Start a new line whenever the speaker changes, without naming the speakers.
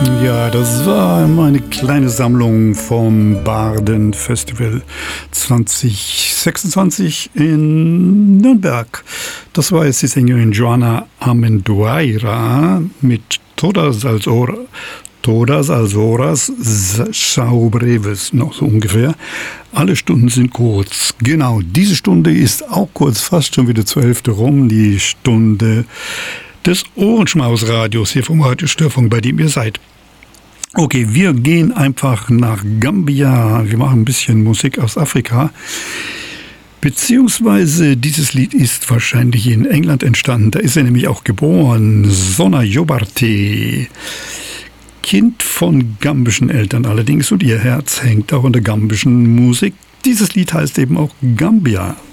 Ja, das war meine kleine Sammlung vom Barden Festival 2026 in Nürnberg. Das war jetzt die Sängerin Joana Amendoeira mit Todas as horas são breves, noch so ungefähr. Alle Stunden sind kurz. Genau, diese Stunde ist auch kurz, fast schon wieder zur Hälfte rum, die Stunde des Ohrenschmaus-Radios hier vom Radio Störfunk, bei dem ihr seid. Okay, wir gehen einfach nach Gambia. Wir machen ein bisschen Musik aus Afrika. Beziehungsweise dieses Lied ist wahrscheinlich in England entstanden. Da ist er nämlich auch geboren. Sona Jobarte. Kind von gambischen Eltern allerdings und ihr Herz hängt auch an der gambischen Musik. Dieses Lied heißt eben auch Gambia.